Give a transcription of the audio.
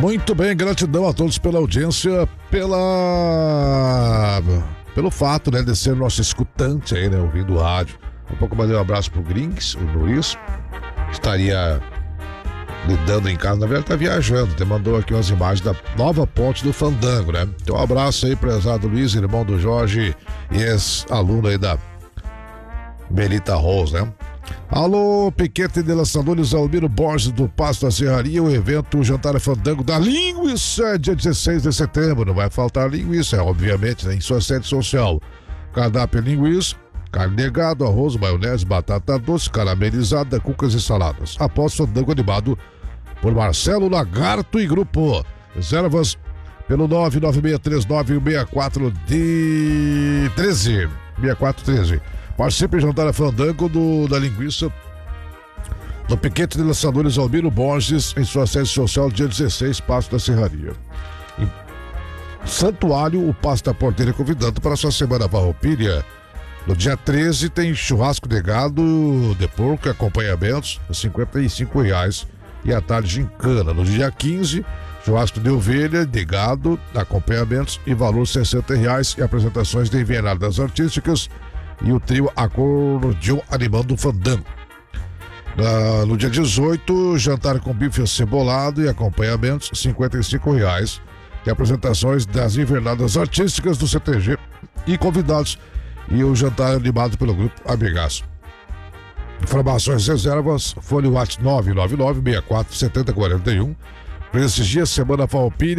Muito bem, gratidão a todos pela audiência, pelo fato, né, de ser nosso escutante aí, né, ouvindo o rádio. Um pouco mais um abraço pro Grinks, o Luiz, estaria lidando em casa, na verdade tá viajando, te mandou aqui umas imagens da nova ponte do Fandango, né? Então um abraço aí, prezado Luiz, irmão do Jorge e ex-aluno aí da Melita Rose, né? Alô, Piquete de Lançadores, Almiro Borges do Pasto da Serraria, o evento Jantar Fandango da Linguiça, dia 16 de setembro, não vai faltar linguiça, obviamente, né, em sua sede social. Cardápio linguiça, carne de gado, arroz, maionese, batata doce, caramelizada, cucas e saladas. Após Fandango animado por Marcelo Lagarto e Grupo. Reservas pelo 996396413. Participe em Jantar Fandango da Linguiça no Piquete de Lançadores Almiro Borges, em sua sede social, dia 16, Pasto da Serraria. Em Santuário, o Pasto da Porteira convidando para a sua semana farroupilha. No dia 13 tem churrasco de gado, de porco e acompanhamentos, R$55. E à tarde gincana. No dia 15, churrasco de ovelha, de gado, acompanhamentos e valor R$60 e apresentações de invernadas artísticas e o trio Acordeon animando o Fandango. No dia 18, jantar com bife acebolado e acompanhamentos, R$55 e apresentações das invernadas artísticas do CTG e convidados e o jantar animado pelo grupo Amigaço. Informações reservas, fone WhatsApp 999-64-7041. Para esses dias, semana farroupilha.